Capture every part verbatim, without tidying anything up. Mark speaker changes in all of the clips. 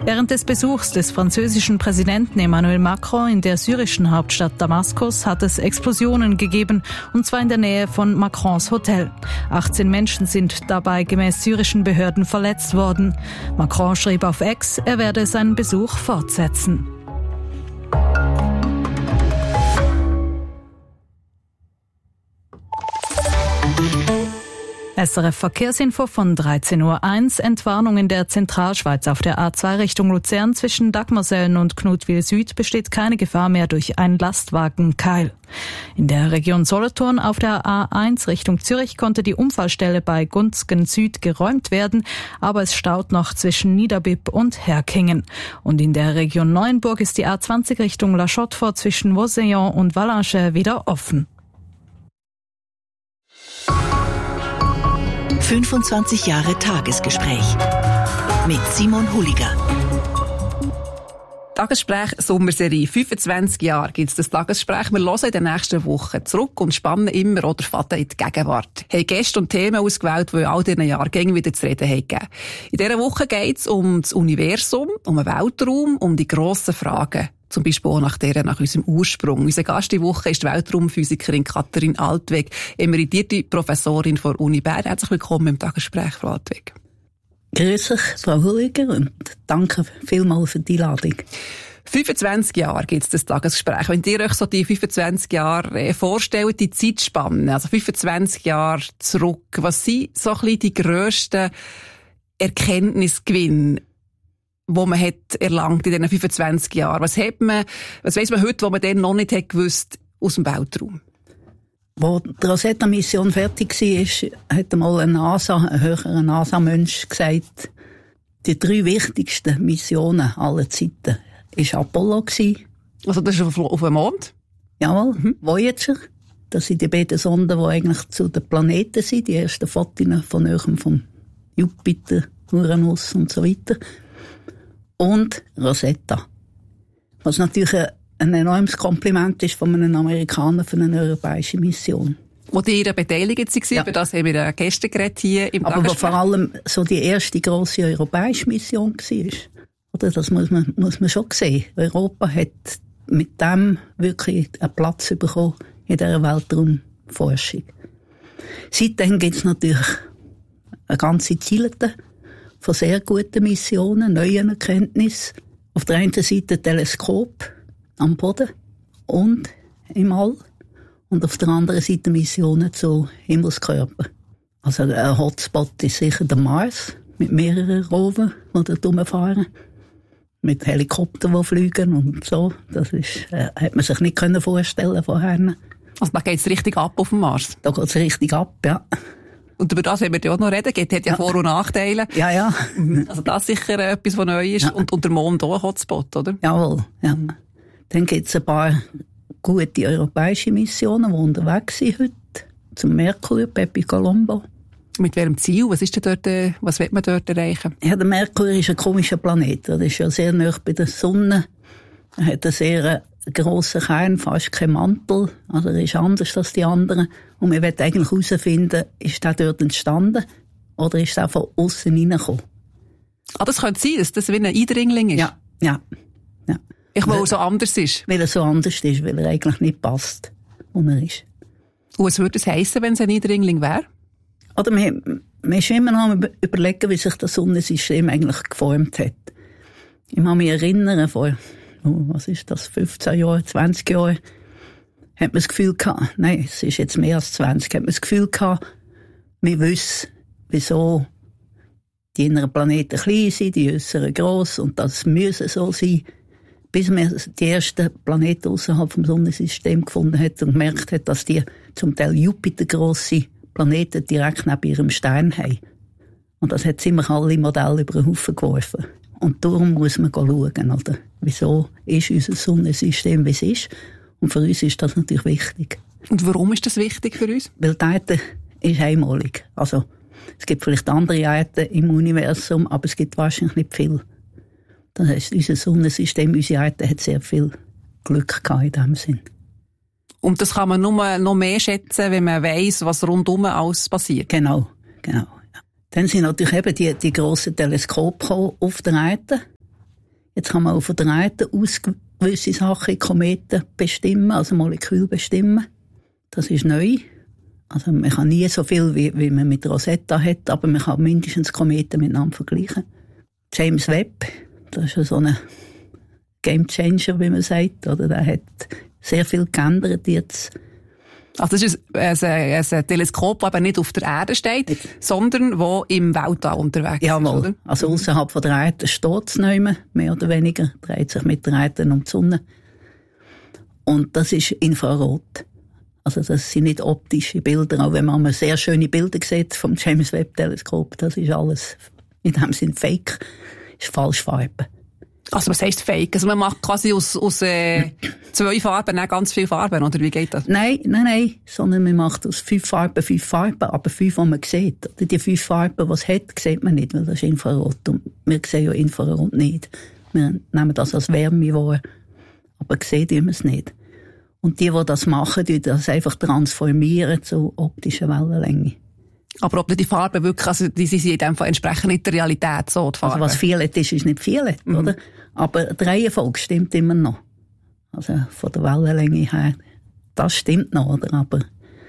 Speaker 1: Während des Besuchs des französischen Präsidenten Emmanuel Macron in der syrischen Hauptstadt Damaskus hat es Explosionen gegeben, und zwar in der Nähe von Macrons Hotel. achtzehn Menschen sind dabei gemäß syrischen Behörden verletzt worden. Macron schrieb auf X, er werde seinen Besuch fortsetzen. S R F Verkehrsinfo von dreizehn Uhr eins. Entwarnung in der Zentralschweiz auf der A zwei Richtung Luzern zwischen Dagmersellen und Knutwil Süd besteht keine Gefahr mehr durch einen Lastwagenkeil. In der Region Solothurn auf der A eins Richtung Zürich konnte die Unfallstelle bei Gunzgen Süd geräumt werden, aber es staut noch zwischen Niederbipp und Herkingen. Und in der Region Neuenburg ist die A zwanzig Richtung La Chaux-de-Fonds zwischen Vauseillan und Vallanches wieder offen.
Speaker 2: fünfundzwanzig Jahre Tagesgespräch mit Simon Huliger.
Speaker 3: Tagesgespräch Sommerserie. fünfundzwanzig Jahre gibt es das Tagesgespräch. Wir hören in den nächsten Wochen zurück und spannen immer oder Faden in die Gegenwart. Wir haben Gäste und Themen ausgewählt, die in all diesen Jahren wieder zu reden haben gegeben. In dieser Woche geht es um das Universum, um den Weltraum, um die grossen Fragen. Zum Beispiel auch nach der, nach unserem Ursprung. Unser Gast die Woche ist die Weltraumphysikerin Katrin Altweg, emeritierte Professorin der Uni Bern. Herzlich willkommen im Tagesgespräch, Frau Altweg.
Speaker 4: Grüß euch, Frau Huliger, und danke vielmals für die Einladung.
Speaker 3: fünfundzwanzig Jahre gibt es das Tagesgespräch. Wenn ihr euch so die fünfundzwanzig Jahre vorstellt, die Zeitspanne, also fünfundzwanzig Jahre zurück, was sind so ein bisschen die grössten Erkenntnisgewinne, wo man hat erlangt in diesen fünfundzwanzig Jahren? Was hat man, was weiss man heute, was man dann noch nicht hat gewusst aus dem Weltraum?
Speaker 4: Als die Rosetta-Mission fertig war, hat einmal ein NASA, ein höherer NASA-Mensch gesagt, die drei wichtigsten Missionen aller Zeiten war Apollo.
Speaker 3: Also das ist auf, auf dem Mond?
Speaker 4: Jawohl, mhm. Voyager. Das sind die beiden Sonden, die eigentlich zu den Planeten sind, die ersten Fotos von Nähem vom Jupiter, Uranus und so weiter. Und Rosetta. Was natürlich ein, ein enormes Kompliment ist von einem Amerikaner für eine europäische Mission.
Speaker 3: Wo die ihre beteiligt waren, ja. Über das haben wir Gäste geredet hier im
Speaker 4: Aber wo vor allem so die erste grosse europäische Mission war. Oder das muss man, muss man schon sehen. Europa hat mit dem wirklich einen Platz bekommen in dieser Weltraumforschung. Seitdem gibt es natürlich eine ganze Ziele von sehr guten Missionen, neuen Erkenntnissen. Auf der einen Seite Teleskop am Boden und im All. Und auf der anderen Seite Missionen zu Himmelskörpern. Also ein Hotspot ist sicher der Mars, mit mehreren Rovern, die dort rumfahren. Mit Helikoptern, die fliegen und so. Das ist, äh, hat man sich nicht können vorstellen vorher.
Speaker 3: Also da geht es richtig ab auf dem Mars?
Speaker 4: Da geht es richtig ab, ja.
Speaker 3: Und über das werden wir ja auch noch reden. Es hat ja, ja Vor- und Nachteile.
Speaker 4: Ja, ja.
Speaker 3: Also das ist sicher etwas, was neu ist. Ja. Und, und der Mond auch ein Hotspot, oder?
Speaker 4: Jawohl, ja. Dann gibt es ein paar gute europäische Missionen, die unterwegs sind heute. Zum Merkur, Bepi Colombo.
Speaker 3: Mit welchem Ziel? Was ist denn dort, was will man dort erreichen?
Speaker 4: Ja, der Merkur ist ein komischer Planet. Er ist ja sehr nah bei der Sonne. Er hat einen sehr grossen Kern, fast kein Mantel. Also er ist anders als die anderen. Und wir wollen eigentlich herausfinden, ist der dort entstanden oder ist der von außen reingekommen?
Speaker 3: Ah, das könnte sein, dass das wie ein Eindringling ist?
Speaker 4: Ja, ja. ja.
Speaker 3: Ich weil er so anders ist?
Speaker 4: Weil er so anders ist, weil er eigentlich nicht passt, wo er ist.
Speaker 3: Und was würde es heissen, wenn es ein Eindringling wäre?
Speaker 4: Oder wir, wir sind immer noch überlegen, wie sich das Sonnensystem eigentlich geformt hat. Ich kann mich erinnern, vor, oh, was ist das, fünfzehn Jahre, zwanzig Jahre, hat man das Gefühl gehabt, nein, es ist jetzt mehr als zwanzig, hat man das Gefühl gehabt, wir wissen, wieso die inneren Planeten klein sind, die äußeren gross, und das müsse so sein, bis man die ersten Planeten außerhalb vom Sonnensystem gefunden hat und gemerkt hat, dass die zum Teil Jupiter-grosse Planeten direkt neben ihrem Stern haben. Und das hat ziemlich alle Modelle über den Haufen geworfen. Und darum muss man schauen, oder? Wieso ist unser Sonnensystem, wie es ist? Und für uns ist das natürlich wichtig.
Speaker 3: Und warum ist das wichtig für uns?
Speaker 4: Weil die Erde ist einmalig. Also, es gibt vielleicht andere Erden im Universum, aber es gibt wahrscheinlich nicht viel. Das heisst, unser Sonnensystem, unsere Erde hat sehr viel Glück gehabt in diesem Sinn.
Speaker 3: Und das kann man nur noch mehr schätzen, wenn man weiss, was rundum alles passiert.
Speaker 4: Genau, genau. Ja. Dann sind natürlich eben die, die grossen Teleskope auf der Erde. Jetzt kann man auch von der Seite aus gewisse Sachen in Kometen bestimmen, also Moleküle bestimmen. Das ist neu. Also man kann nie so viel, wie, wie man mit Rosetta hat, aber man kann mindestens Kometen miteinander vergleichen. James Webb, das ist ja so ein Game Changer, wie man sagt, oder? Der hat sehr viel geändert jetzt.
Speaker 3: Also das ist ein, ein, ein Teleskop, das aber nicht auf der Erde steht, nicht, sondern das im Weltall unterwegs
Speaker 4: Jawohl.
Speaker 3: ist, oder?
Speaker 4: Also außerhalb von der Erde steht es nicht mehr, mehr oder weniger, dreht sich mit der Erde um die Sonne. Und das ist Infrarot. Also das sind nicht optische Bilder, auch wenn man sehr schöne Bilder sieht vom James Webb Teleskop, das ist alles in dem Sinne Fake, ist Falschfarbe.
Speaker 3: Also was heisst Fake? Also man macht quasi aus, aus äh, zwei Farben nicht ganz viele Farben, oder wie geht das?
Speaker 4: Nein, nein, nein, sondern man macht aus fünf Farben fünf Farben, aber fünf, die man sieht. Die fünf Farben, die es hat, sieht man nicht, weil das ist Infrarot. Und wir sehen ja Infrarot nicht. Wir nehmen das als Wärme wahr, aber sehen wir es nicht. Und die, die das machen, die das einfach transformieren zu optischer Wellenlänge.
Speaker 3: Aber ob die Farben wirklich, also die sind in dem Fall entsprechend nicht der Realität so, die Farben.
Speaker 4: Also was viel ist, ist nicht viel, mhm. oder? Aber die Reihenfolge stimmt immer noch. Also von der Wellenlänge her, das stimmt noch, oder? Aber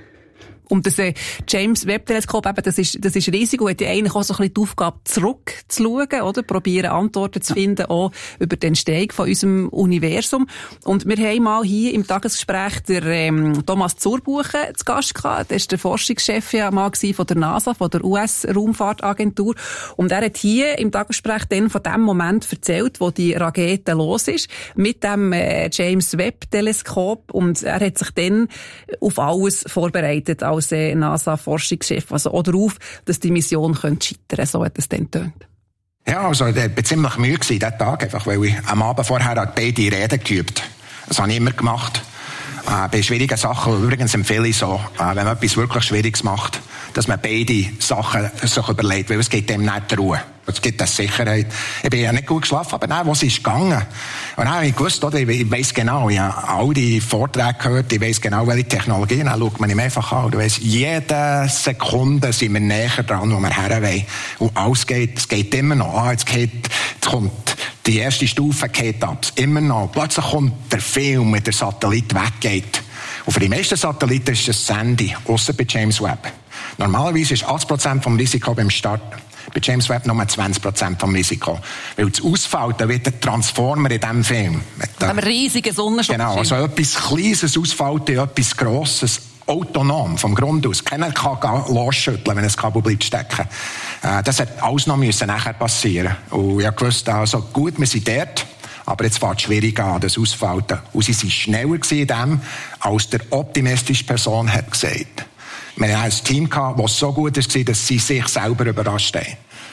Speaker 3: Und das äh, James Webb Teleskop, eben, das ist, das ist riesig und hat ja eigentlich auch so ein bisschen die Aufgabe, zurückzuschauen, oder? Probieren Antworten zu finden, ja. auch über die Entstehung von unserem Universum. Und wir haben mal hier im Tagesgespräch der, ähm, Thomas Zurbuchen zu Gast gehabt. Der ist der Forschungschef ja mal von der NASA, von der U S-Raumfahrtagentur. Und er hat hier im Tagesgespräch dann von dem Moment erzählt, wo die Rakete los ist, mit dem äh, James Webb Teleskop. Und er hat sich dann auf alles vorbereitet, als NASA-Forschungschef, also auch darauf, dass die Mission scheitern könnte. So hat es dann getönt.
Speaker 5: Ja, also ich war ziemlich müde diesen Tag, einfach, weil ich am Abend vorher beide Reden geübt habe. Das habe ich immer gemacht. Äh, bei schwierigen Sachen, übrigens empfehle ich so, äh, wenn man etwas wirklich Schwieriges macht, dass man beide Sachen sich überlegt, weil es geht dem nicht die Ruhe. Es gibt eine Sicherheit. Ich bin ja nicht gut geschlafen, aber nein, was ist gegangen? Und dann habe ich gewusst, oder, ich weiss genau, ich habe all die Vorträge gehört, ich weiss genau, welche Technologien, dann schaut man ihm einfach an. Du weißt, jede Sekunde sind wir näher dran, wo wir her wollen. Und alles geht, es geht immer noch. Ah, jetzt geht, jetzt kommt die erste Stufe geht ab. Immer noch. Plötzlich kommt der Film, mit der Satellit weggeht. Und für die meisten Satelliten ist das Sandy, ausser bei James Webb. Normalerweise ist achtzig Prozent vom Risiko beim Start. Bei James Webb nur zwanzig Prozent vom Risiko. Weil das Ausfalten wird ein Transformer in diesem Film. Mit
Speaker 3: einem riesigen Sonnenschutz.
Speaker 5: Genau, also etwas Kleines ausfalten in etwas Grosses. Autonom, vom Grund aus. Keiner kann losschütteln, wenn ein Kabel bleibt stecken. Äh, das hat alles noch müssen nachher passieren. Und ich wusste, also gut, wir sind dort. Aber jetzt fängt es schwierig an, das Ausfalten. Und sie waren schneller in dem, als der optimistische Person hat gesagt. Wir hatten ein Team, das so gut war, dass sie sich selber überrascht haben.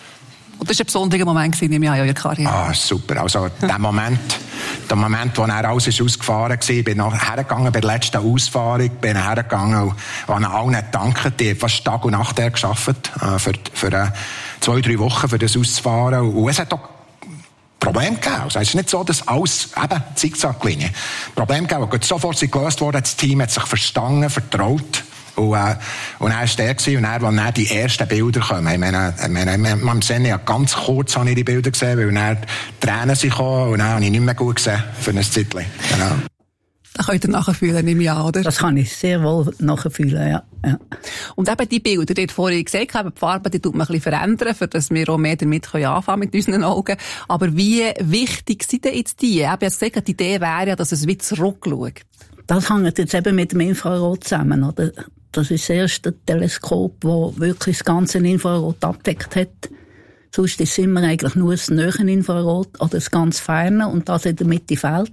Speaker 3: Und das war ein besonderer Moment in Ihrer Karriere.
Speaker 5: Ah, super. Also, der Moment, der Moment, wo er alles ist ausgefahren war, ich bin nachher hergegangen bei der letzten Ausfahrung, bin hergegangen und an allen danken, die fast Tag und Nacht gearbeitet, äh, für, für äh, zwei, drei Wochen, für das auszufahren. Und es hat auch Problem gegeben. Also, es ist nicht so, dass alles, eben, Zickzacklinie. Problem gegeben, und sofort sind gelöst worden, das Team hat sich verstanden, vertraut. Und, äh, und er war der gewesen, und er, als dann die ersten Bilder kommen. Ich meine, ich meine, man sehen ja ganz kurz habe ich die Bilder gesehen, weil dann die Tränen sind gekommen, und dann habe ich nicht mehr gut gesehen, für ein Zeitchen. Genau.
Speaker 3: Das könnt ihr nachfühlen, nehme ich an, oder?
Speaker 4: Das kann ich sehr wohl nachfühlen, ja. ja.
Speaker 3: Und eben die Bilder, die ich vorhin gesagt habe, die Farbe, die tut man ein bisschen verändern, für dass wir auch mehr damit anfangen können mit unseren Augen. Aber wie wichtig sind denn jetzt die? Ich habe ja gesagt, die Idee wäre ja, dass es wie zurückschaut.
Speaker 4: Das hängt jetzt eben mit dem Infrarot zusammen, oder? Das ist das erste Teleskop, das wirklich das ganze Infrarot abdeckt hat. Sonst ist es immer eigentlich nur das nahe Infrarot oder das ganz ferne und das in der Mitte fehlt.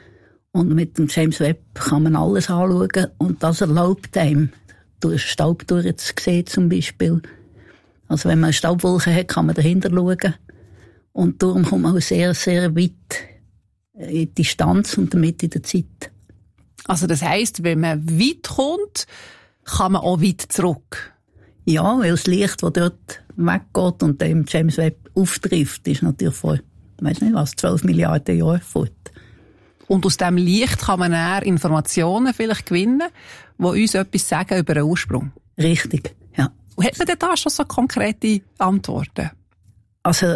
Speaker 4: Und mit dem James Webb kann man alles anschauen und das erlaubt einem, durch Staub durchzusehen zum Beispiel. Also wenn man eine Staubwolke hat, kann man dahinter schauen. Und darum kommt man auch sehr, sehr weit in die Distanz und damit in der Zeit.
Speaker 3: Also das heisst, wenn man weit kommt, kann man auch weit zurück?
Speaker 4: Ja, weil das Licht, das dort weggeht und dem James Webb auftrifft, ist natürlich vor, ich weiss nicht was, zwölf Milliarden Jahren fort.
Speaker 3: Und aus diesem Licht kann man eher Informationen vielleicht gewinnen, die uns etwas sagen über den Ursprung.
Speaker 4: Richtig, ja.
Speaker 3: Und hat man denn da schon so konkrete Antworten?
Speaker 4: Also,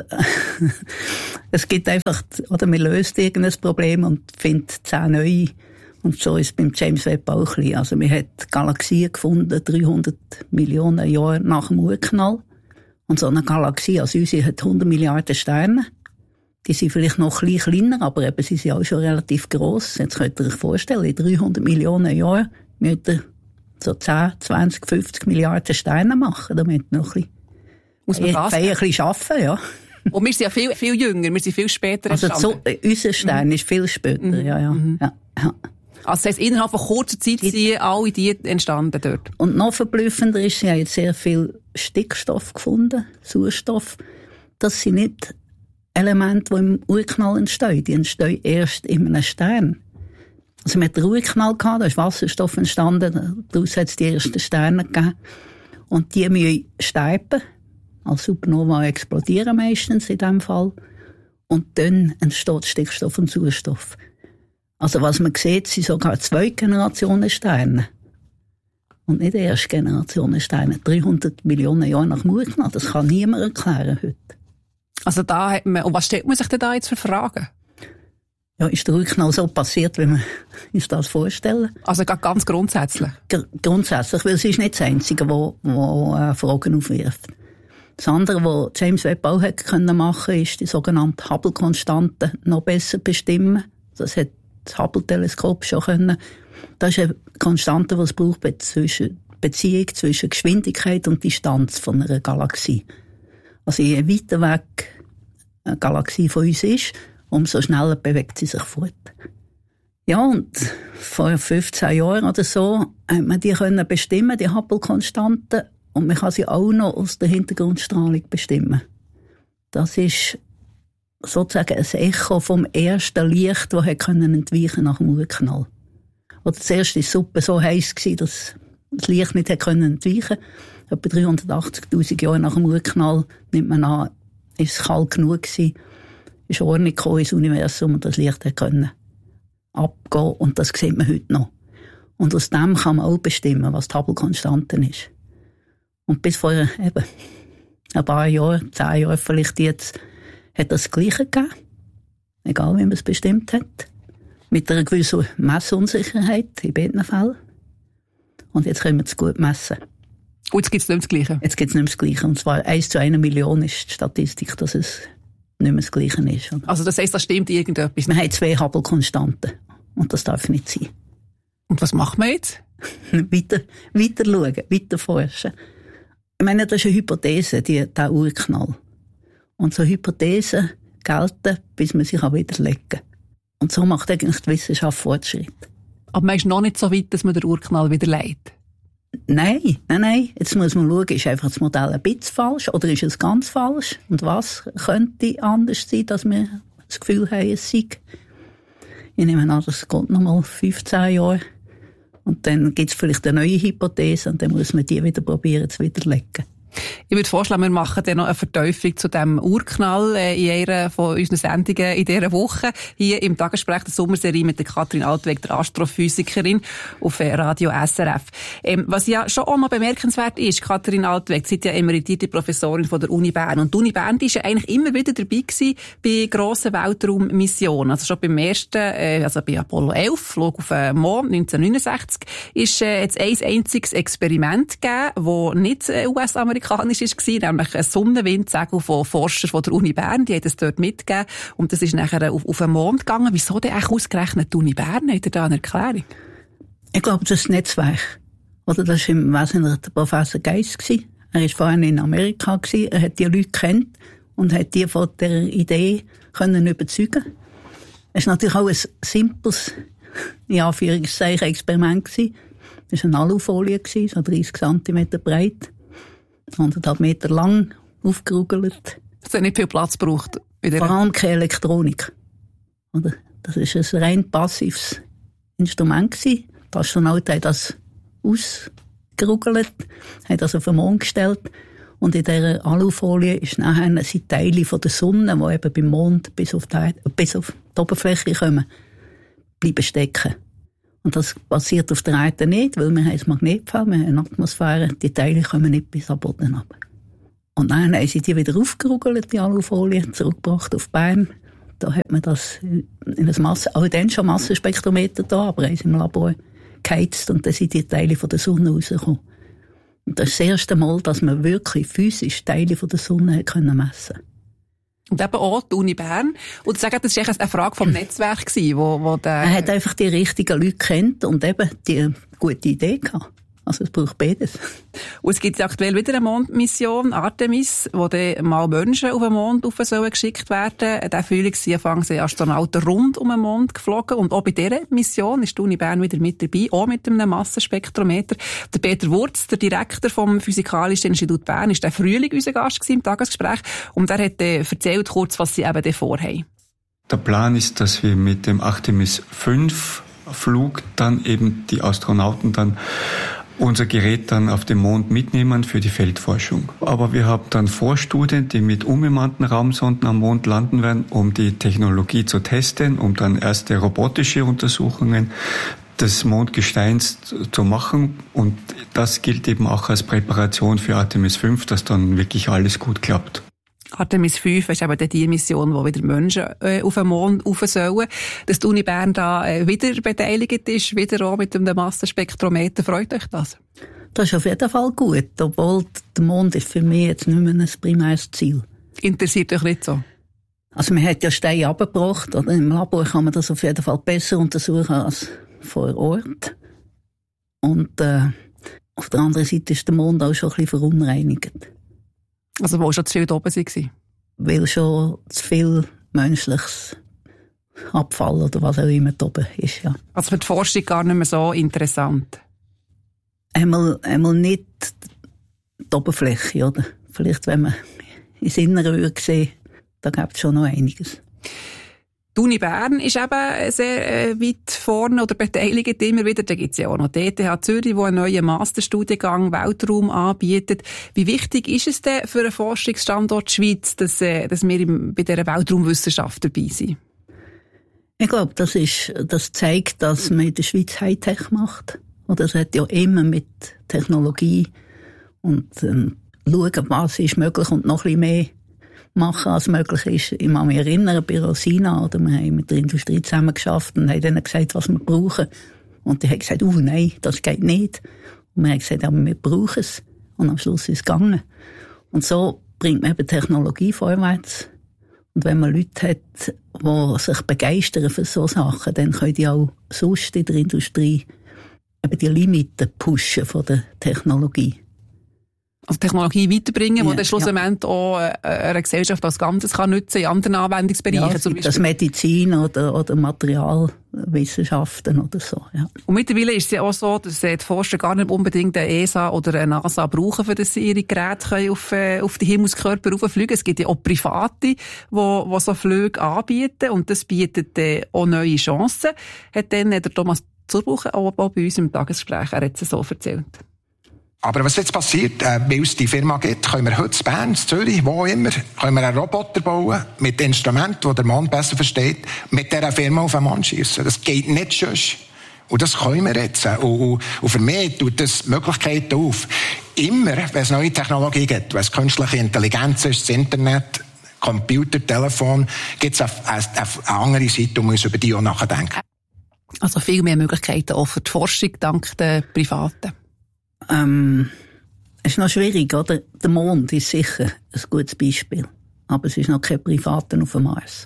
Speaker 4: es gibt einfach, oder man löst irgendein Problem und findet zehn neue. Und so ist es beim James Webb auch ein bisschen. Also, man hat Galaxien gefunden, dreihundert Millionen Jahre nach dem Urknall. Und so eine Galaxie, also unsere, hat hundert Milliarden Sterne. Die sind vielleicht noch ein bisschen kleiner, aber eben, sie sind auch schon relativ gross. Jetzt könnt ihr euch vorstellen, in dreihundert Millionen Jahren müsst ihr so zehn, zwanzig, fünfzig Milliarden Sterne machen, damit noch ein bisschen,
Speaker 3: muss man das
Speaker 4: ein bisschen arbeiten, ja.
Speaker 3: Und wir sind ja viel, viel jünger, wir sind viel später
Speaker 4: also
Speaker 3: entstanden.
Speaker 4: Also so, unser Stern mhm. ist viel später,
Speaker 3: mhm.
Speaker 4: ja, ja.
Speaker 3: Mhm.
Speaker 4: ja, ja.
Speaker 3: Also das heisst, innerhalb von kurzer Zeit sind alle die entstanden dort.
Speaker 4: Und noch verblüffender ist, sie haben jetzt sehr viel Stickstoff gefunden, Sauerstoff. Das sind nicht Elemente, die im Urknall entstehen. Die entstehen erst in einem Stern. Also man hat den Urknall gehabt, da ist Wasserstoff entstanden, daraus hat es die ersten Sterne gegeben. Und die müssen sterben. Als Supernova explodieren meistens in diesem Fall. Und dann entsteht Stickstoff und Sauerstoff. Also was man sieht, sind sogar zwei Generationen Sterne. Und nicht die erste Generation Sterne. dreihundert Millionen Jahre nach dem Urknall. Das kann niemand erklären heute.
Speaker 3: Also da hat man, und was stellt man sich denn da jetzt für Fragen?
Speaker 4: Ja, ist der Urknall so passiert, wie man uns das vorstellen?
Speaker 3: Also ganz grundsätzlich?
Speaker 4: G- grundsätzlich, weil es ist nicht das Einzige, was äh, Fragen aufwirft. Das andere, was James Webb auch hätte können machen, ist die sogenannte Hubble-Konstante noch besser bestimmen. Das hat das Hubble-Teleskop schon können. Das ist eine Konstante, die es braucht zwischen Beziehung zwischen Geschwindigkeit und Distanz von einer Galaxie. Also je weiter weg eine Galaxie von uns ist, umso schneller bewegt sie sich fort. Ja, und vor fünfzehn Jahren oder so hat man die können bestimmen, die Hubble-Konstante, und man kann sie auch noch aus der Hintergrundstrahlung bestimmen. Das ist sozusagen ein Echo vom ersten Licht, das entweichen nach dem Urknall. Oder zuerst war die Suppe so heiß, dass das Licht nicht entweichen konnte. Etwa dreihundertachtzigtausend Jahre nach dem Urknall, nimmt man an, ist es kalt genug gewesen, ist Ordnung gekommen ins Universum und das Licht konnte abgehen. Und das sieht man heute noch. Und aus dem kann man auch bestimmen, was die Hubble-Konstante ist. Und bis vor eben ein paar Jahren, zehn Jahren vielleicht jetzt, hat das Gleiche gegeben. Egal, wie man es bestimmt hat. Mit einer gewissen Messunsicherheit in beiden Fällen. Und jetzt können wir es gut messen.
Speaker 3: Und jetzt gibt es nicht mehr das Gleiche?
Speaker 4: Jetzt gibt es nicht mehr das Gleiche. Und zwar eins zu einer Million ist die Statistik, dass es nicht mehr das Gleiche ist.
Speaker 3: Also das heisst, da stimmt irgendetwas?
Speaker 4: Wir haben zwei Hubble-Konstanten. Und das darf nicht sein.
Speaker 3: Und was macht man jetzt?
Speaker 4: weiter, weiter schauen, weiter forschen. Ich meine, das ist eine Hypothese, die, der Urknall. Und so Hypothesen gelten, bis man sich widerlegen kann. Und so macht eigentlich die Wissenschaft Fortschritt.
Speaker 3: Aber man ist noch nicht so weit, dass man den Urknall widerlegt?
Speaker 4: Nein, nein, nein. Jetzt muss man schauen, ist einfach das Modell ein bisschen falsch oder ist es ganz falsch? Und was könnte anders sein, dass wir das Gefühl haben, es sei? Ich nehme an, das geht noch mal fünfzehn Jahre. Und dann gibt es vielleicht eine neue Hypothese und dann muss man die wieder probieren zu widerlegen.
Speaker 3: Ich würde vorschlagen, wir machen dann noch eine Vertiefung zu dem Urknall in einer von unseren Sendungen in dieser Woche. Hier im Tagesgespräch der Sommerserie mit der Kathrin Altweg, der Astrophysikerin auf Radio S R F. Ähm, was ja schon auch noch bemerkenswert ist, Kathrin Altweg, Sie sind ja emeritierte Professorin von der Uni Bern. Und die Uni Bern die ist ja eigentlich immer wieder dabei gewesen bei grossen Weltraummissionen. Also schon beim ersten, äh, also bei Apollo elf, Flug auf den Mond neunzehnhundertneunundsechzig, ist äh, jetzt ein einziges Experiment gegeben, das nicht äh, U S-amerikanisch war, nämlich ein Sonnenwindsegel von Forschern von der Uni Bern. Die haben es dort mitgegeben. Und das ist nachher auf, auf den Mond gegangen. Wieso denn eigentlich ausgerechnet die Uni Bern? Hat ihr da eine Erklärung?
Speaker 4: Ich glaube, das ist das Netzwerk. Oder das war im Wesentlichen der Professor Geiss. Er war vorhin in Amerika. Er hat die Leute kennt und hat die von der Idee können überzeugen. Es war natürlich auch ein simples, in Anführungszeichen, Experiment. Es war eine Alufolie, so dreißig Zentimeter breit. anderthalb Meter lang, aufgerugelt.
Speaker 3: Es hat nicht viel Platz gebraucht.
Speaker 4: Vor allem keine Elektronik. Oder? Das war ein rein passives Instrument. Die Astronauten haben das ausgerugelt, haben das auf den Mond gestellt. Und in dieser Alufolie ist nachher sind Teile von der Sonne, die eben beim Mond bis auf die, bis auf die Oberfläche kommen, bleiben stecken. Und das passiert auf der Erde nicht, weil wir haben ein Magnetfeld, wir haben eine Atmosphäre, die Teile kommen nicht bis am Boden ab. Und dann haben sie die wieder aufgerugelt, die Alufolie, zurückgebracht auf Bern. Da hat man das in ein Masse, auch dann schon Massenspektrometer da, aber haben sie im Labor geheizt und dann sind die Teile von der Sonne rausgekommen. Und das ist das erste Mal, dass man wirklich physisch Teile von der Sonne messen konnte.
Speaker 3: Und eben auch die Uni Bern. Und sagen, das war eine Frage vom Netzwerk, wo, wo der...
Speaker 4: Er hat einfach die richtigen Leute kennt und eben die gute Idee gehabt. Also es braucht beides.
Speaker 3: Und es gibt aktuell wieder eine Mondmission, Artemis, wo dann mal Menschen auf den Mond rauf sollen geschickt werden. Der Frühlingsanfang sind Astronauten rund um den Mond geflogen. Und auch bei dieser Mission ist die Uni Bern wieder mit dabei, auch mit einem Massenspektrometer. Der Peter Wurz, der Direktor vom Physikalischen Institut Bern, ist der Frühling unser Gast im Tagesgespräch. Und er hat äh, erzählt kurz, was sie eben vorhaben.
Speaker 6: Der Plan ist, dass wir mit dem Artemis fünf Flug dann eben die Astronauten dann unser Gerät dann auf dem Mond mitnehmen für die Feldforschung. Aber wir haben dann Vorstudien, die mit unbemannten Raumsonden am Mond landen werden, um die Technologie zu testen, um dann erste robotische Untersuchungen des Mondgesteins zu machen. Und das gilt eben auch als Präparation für Artemis fünf, dass dann wirklich alles gut klappt.
Speaker 3: Artemis fünf ist eben die Mission, wo wieder Menschen äh, auf den Mond rauf sollen. Dass die Uni Bern da äh, wieder beteiligt ist, wieder auch mit dem Massenspektrometer. Freut euch das?
Speaker 4: Das ist auf jeden Fall gut, obwohl der Mond ist für mich jetzt nicht mehr ein primäres Ziel.
Speaker 3: Interessiert euch nicht so?
Speaker 4: Also man hat ja Steine abgebracht, oder im Labor kann man das auf jeden Fall besser untersuchen als vor Ort. Und äh, auf der anderen Seite ist der Mond auch schon ein bisschen verunreinigt.
Speaker 3: Also wo schon zu viel da oben war?
Speaker 4: Weil schon zu viel menschliches Abfall oder was auch immer da oben ist, ja.
Speaker 3: Also für die Forschung gar nicht mehr so interessant?
Speaker 4: Einmal, einmal nicht die Oberfläche, oder? Vielleicht, wenn man ins Innere würde sehen, da gibt es schon noch einiges.
Speaker 3: Die Uni Bern ist eben sehr äh, weit vorne oder beteiligt immer wieder. Da gibt es ja auch noch die E T H Zürich, die einen neuen Masterstudiengang Weltraum anbietet. Wie wichtig ist es denn für einen Forschungsstandort Schweiz, dass, äh, dass wir im, bei dieser Weltraumwissenschaft dabei sind?
Speaker 4: Ich glaube, das, ist, das zeigt, dass man in der Schweiz Hightech macht. Oder es hat ja immer mit Technologie und ähm, schauen, was ist möglich und noch ein bisschen mehr machen, als möglich ist. Ich kann mich erinnern, bei Rosina, oder wir haben mit der Industrie zusammen geschafft und haben denen gesagt, was wir brauchen. Und die haben gesagt, oh nein, das geht nicht. Und wir haben gesagt, aber wir brauchen es. Und am Schluss ist es gegangen. Und so bringt man eben Technologie vorwärts. Und wenn man Leute hat, die sich begeistern für so Sachen, dann können die auch sonst in der Industrie eben die Limiten pushen von der Technologie.
Speaker 3: Also Technologie weiterbringen,
Speaker 4: ja,
Speaker 3: die dann schlussendlich ja. auch äh, eine Gesellschaft als Ganzes kann nutzen in anderen Anwendungsbereichen.
Speaker 4: Ja,
Speaker 3: zum Beispiel.
Speaker 4: Das Medizin oder, oder Materialwissenschaften oder so. Ja.
Speaker 3: Und mittlerweile ist es ja auch so, dass die Forscher gar nicht unbedingt eine E S A oder eine NASA brauchen, für dass sie ihre Geräte können auf, äh, auf die Himmelskörper rauffliegen. Es gibt ja auch Private, die, die so Flüge anbieten und das bietet äh, auch neue Chancen. Hat dann der Thomas Zurbuchen auch, auch bei uns im Tagesgespräch, er hat es so erzählt.
Speaker 5: Aber was jetzt passiert, äh, weil es die Firma gibt, können wir heute in Bern, in Zürich, wo immer, können wir einen Roboter bauen, mit Instrumenten, die der Mann besser versteht, mit dieser Firma auf den Mann schiessen. Das geht nicht sonst. Und das können wir jetzt. Und, und, und für mich tut das Möglichkeiten auf. Immer, wenn es neue Technologie gibt, wenn es künstliche Intelligenz ist, das Internet, Computer, Telefon, gibt es eine, eine, eine andere Seite, um uns über die auch nachdenken.
Speaker 3: Also viel mehr Möglichkeiten auch für die Forschung dank der Privaten.
Speaker 4: Ähm, es ist noch schwierig, oder? Der Mond ist sicher ein gutes Beispiel. Aber es ist noch kein Privaten auf dem Mars.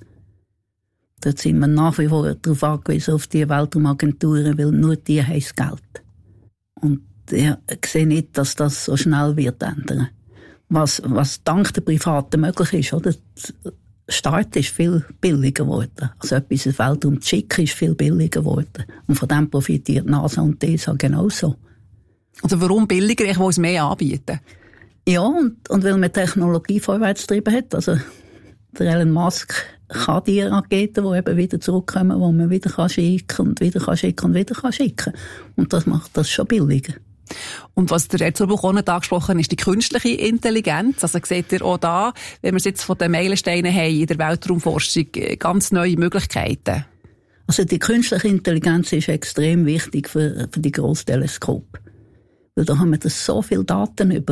Speaker 4: Dort sind wir nach wie vor darauf angewiesen, auf die Weltraumagenturen, weil nur die haben das Geld. Und ich sehe nicht, dass das so schnell wird ändern. Was, was dank der Privaten möglich ist, oder? Der Start ist viel billiger geworden. Also etwas ins Weltraum zu schicken ist viel billiger geworden. Und von dem profitiert NASA und die E S A genauso.
Speaker 3: Also warum billiger? Ich will es mehr anbieten.
Speaker 4: Ja, und, und weil man Technologie vorwärts getrieben hat. Also der Elon Musk kann die Raketen, die eben wieder zurückkommen, die man wieder kann schicken und wieder kann schicken und wieder kann schicken. Und das macht das schon billiger.
Speaker 3: Und was der Zurbuch auch nicht angesprochen ist, die künstliche Intelligenz. Also seht ihr auch da, wenn wir es jetzt von den Meilensteinen haben in der Weltraumforschung, ganz neue Möglichkeiten.
Speaker 4: Also die künstliche Intelligenz ist extrem wichtig für, für die Grossteleskope. Weil da haben wir so viele Daten über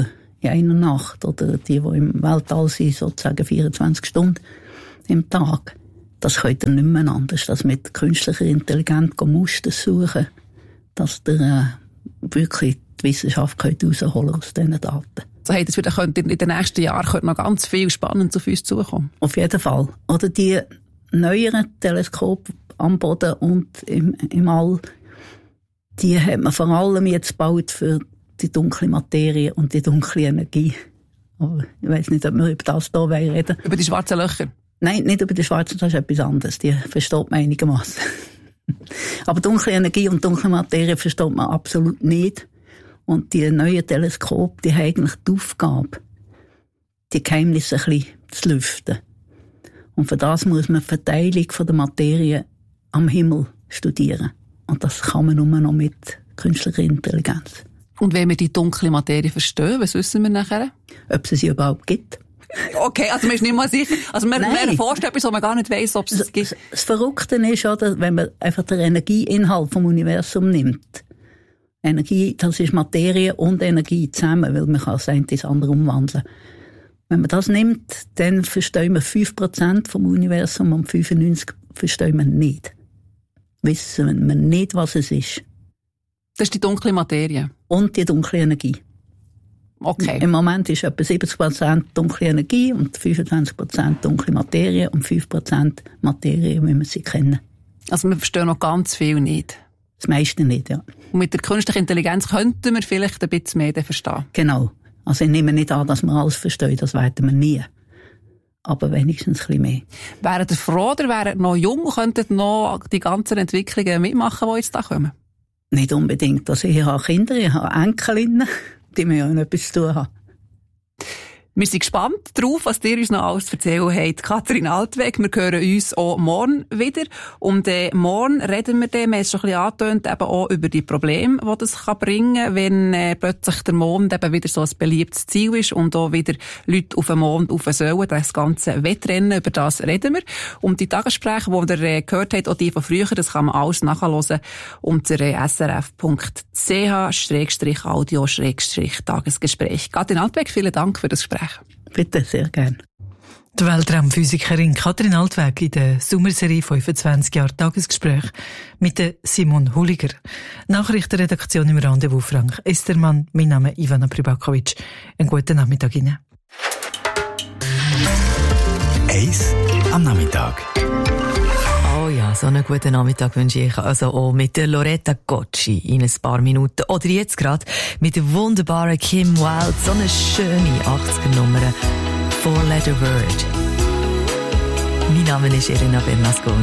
Speaker 4: in einer Nacht oder die, die im Weltall sind, sozusagen vierundzwanzig Stunden im Tag. Das könnt ihr nicht mehr anders, dass mit künstlicher Intelligenz Muster suchen, dass ihr äh, wirklich die Wissenschaft herausholen aus diesen Daten.
Speaker 3: So hey, das wird in den nächsten Jahren noch ganz viel Spannendes auf uns zukommen.
Speaker 4: Auf jeden Fall. Oder die neueren Teleskope am Boden und im, im All, die hat man vor allem jetzt gebaut für die dunkle Materie und die dunkle Energie. Aber ich weiss nicht, ob wir über das hier reden.
Speaker 3: Über die schwarzen Löcher?
Speaker 4: Nein, nicht über die schwarzen, das ist etwas anderes. Die versteht man einigermaßen. Aber dunkle Energie und dunkle Materie versteht man absolut nicht. Und die neuen Teleskope, die haben eigentlich die Aufgabe, die Geheimnisse ein bisschen zu lüften. Und für das muss man die Verteilung von der Materie am Himmel studieren. Und das kann man nur noch mit künstlicher Intelligenz.
Speaker 3: Und wenn wir die dunkle Materie verstehen, was wissen wir nachher?
Speaker 4: Ob es sie überhaupt gibt.
Speaker 3: Okay, also man ist nicht mal sicher. Also man, man erforscht etwas, wo man gar nicht weiss, ob es es gibt.
Speaker 4: Das Verrückte ist, oder, wenn man einfach den Energieinhalt vom Universum nimmt. Energie, das ist Materie und Energie zusammen, weil man kann das eine ins andere umwandeln. Wenn man das nimmt, dann verstehen wir fünf Prozent vom Universum und fünfundneunzig Prozent verstehen wir nicht. Wissen wir nicht, was es ist.
Speaker 3: Das ist die dunkle Materie.
Speaker 4: Und die dunkle Energie.
Speaker 3: Okay.
Speaker 4: Im Moment ist etwa siebzig Prozent dunkle Energie und fünfundzwanzig Prozent dunkle Materie und fünf Prozent Materie, wie wir sie kennen.
Speaker 3: Also wir verstehen noch ganz viel nicht.
Speaker 4: Das meiste nicht, ja.
Speaker 3: Und mit der künstlichen Intelligenz könnten wir vielleicht ein bisschen mehr verstehen.
Speaker 4: Genau. Also ich nehme nicht an, dass wir alles verstehen, das werden wir nie. Aber wenigstens ein bisschen mehr.
Speaker 3: Wären ihr froh oder wären noch jung und könnten noch die ganzen Entwicklungen mitmachen, die jetzt da kommen?
Speaker 4: Nicht unbedingt. Also ich habe Kinder, ich habe Enkelinnen, die mir ja noch etwas zu tun haben.
Speaker 3: Wir sind gespannt darauf, was ihr uns noch alles erzählen habt. Katrin Altweg, wir hören uns auch morgen wieder. Und äh, morgen reden wir dann, wir haben es schon ein bisschen angetönt, eben auch über die Probleme, die das kann bringen kann, wenn äh, plötzlich der Mond eben wieder so ein beliebtes Ziel ist und auch wieder Leute auf den Mond rauf sollen. Das ganze Wettrennen, über das reden wir. Und die Tagesgespräche, die ihr äh, gehört habt, auch die von früher, das kann man alles nachhören unter äh, s r f punkt c h Schrägstrich audio Schrägstrich Tagesgespräch. Katrin Altweg, vielen Dank für das Gespräch.
Speaker 4: Bitte, sehr gerne.
Speaker 7: Die Weltraumphysikerin Katrin Altweg in der Sommerserie fünfundzwanzig Jahre Tagesgespräch mit der Simon Huliger. Nachrichtenredaktion im Rendezvous Frank Estermann. Mein Name ist Ivana Pribakovic. Einen guten Nachmittag Ihnen.
Speaker 8: Eis am Nachmittag.
Speaker 9: Oh ja, so einen guten Nachmittag wünsche ich also auch mit der Loretta Gocci in ein paar Minuten. Oder jetzt gerade mit der wunderbaren Kim Wilde. So eine schöne achtziger-Nummer. Four Letter Word. Mein Name ist Irina Bernasconi.